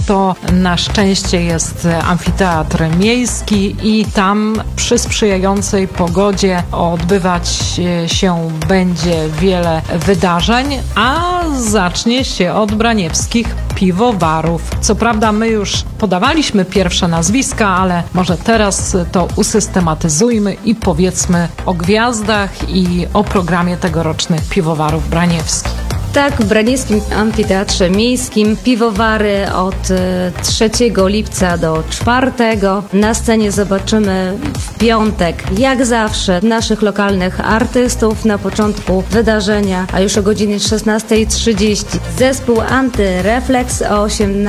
to na szczęście jest amfiteatr miejski i tam przy sprzyjającej pogodzie odbywać się będzie wiele wydarzeń, a zacznie się od braniewskich piwowarów. Co prawda my już podawaliśmy pierwsze nazwiska, ale może teraz to usystematyzujmy i powiedzmy o gwiazdach i o programie tegorocznych piwowarów braniewskich. Tak, w Braniewskim Amfiteatrze Miejskim piwowary od 3 lipca do 4. Na scenie zobaczymy w piątek, jak zawsze, naszych lokalnych artystów na początku wydarzenia, a już o godzinie 16:30 zespół Antyrefleks o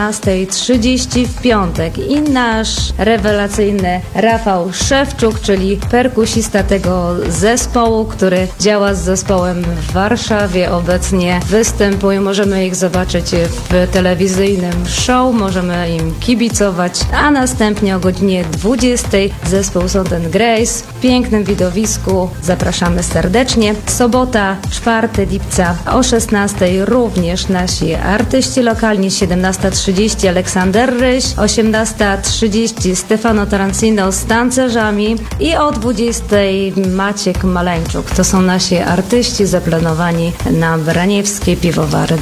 18:30 w piątek i nasz rewelacyjny Rafał Szewczuk, czyli perkusista tego zespołu, który działa z zespołem w Warszawie obecnie. Występują, możemy ich zobaczyć w telewizyjnym show, możemy im kibicować, a następnie o godzinie 20 zespół Sound & Grace w pięknym widowisku. Zapraszamy serdecznie. Sobota, 4 lipca o 16 również nasi artyści lokalni, 17:30 Aleksander Ryś, 18:30 Stefano Tarancino z tancerzami i o 20 Maciek Maleńczuk. To są nasi artyści zaplanowani na Braniewskie Piwowary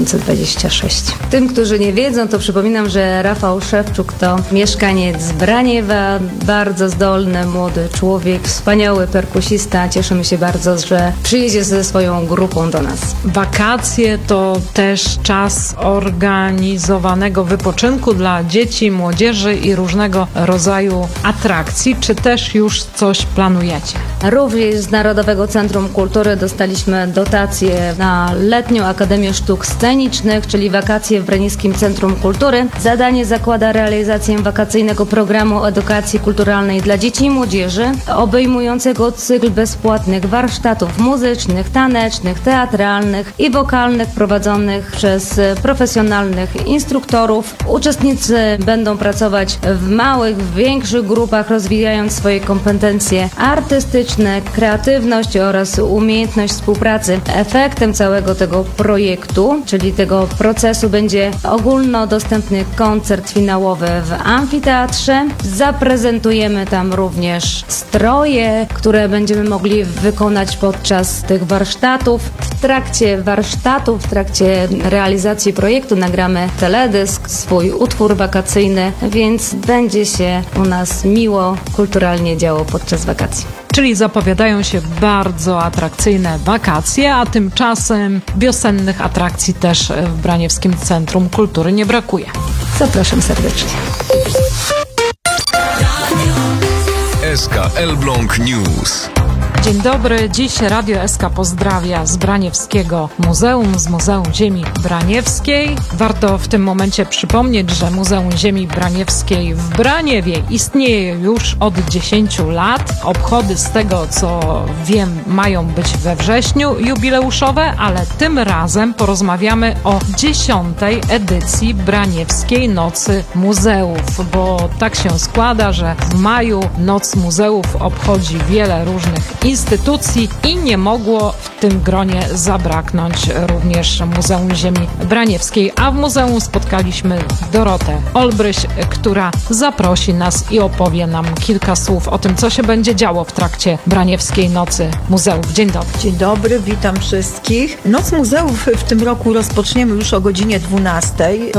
2026. Tym, którzy nie wiedzą, to przypominam, że Rafał Szewczuk to mieszkaniec Braniewa, bardzo zdolny, młody człowiek, wspaniały perkusista. Cieszymy się bardzo, że przyjedzie ze swoją grupą do nas. Wakacje to też czas organizowanego wypoczynku dla dzieci, młodzieży i różnego rodzaju atrakcji. Czy też już coś planujecie? Również z Narodowego Centrum Kultury dostaliśmy dotację na letnią Akademię Sztuk Scenicznych, czyli wakacje w Braniewskim Centrum Kultury. Zadanie zakłada realizację wakacyjnego programu edukacji kulturalnej dla dzieci i młodzieży, obejmującego cykl bezpłatnych warsztatów muzycznych, tanecznych, teatralnych i wokalnych prowadzonych przez profesjonalnych instruktorów. Uczestnicy będą pracować w małych, w większych grupach, rozwijając swoje kompetencje artystyczne, kreatywność oraz umiejętność współpracy. Efektem całego tego projektu, czyli tego procesu, będzie ogólnodostępny koncert finałowy w amfiteatrze. Zaprezentujemy tam również stroje, które będziemy mogli wykonać podczas tych warsztatów. W trakcie warsztatów, w trakcie realizacji projektu nagramy teledysk, swój utwór wakacyjny, więc będzie się u nas miło, kulturalnie działo podczas wakacji. Czyli zapowiadają się bardzo atrakcyjne wakacje, a tymczasem wiosennych atrakcji też w Braniewskim Centrum Kultury nie brakuje. Zapraszam serdecznie. SK Elbląg News. Dzień dobry, dziś Radio SK pozdrawia z Braniewskiego Muzeum, z Muzeum Ziemi Braniewskiej. Warto w tym momencie przypomnieć, że Muzeum Ziemi Braniewskiej w Braniewie istnieje już od 10 lat. Obchody, z tego co wiem, mają być we wrześniu jubileuszowe, ale tym razem porozmawiamy o 10. edycji Braniewskiej Nocy Muzeów, bo tak się składa, że w maju Noc Muzeów obchodzi wiele różnych instytucji i nie mogło w tym gronie zabraknąć również Muzeum Ziemi Braniewskiej, a w muzeum spotkaliśmy Dorotę Olbryś, która zaprosi nas i opowie nam kilka słów o tym, co się będzie działo w trakcie Braniewskiej Nocy Muzeów. Dzień dobry. Dzień dobry, witam wszystkich. Noc Muzeów w tym roku rozpoczniemy już o godzinie 12.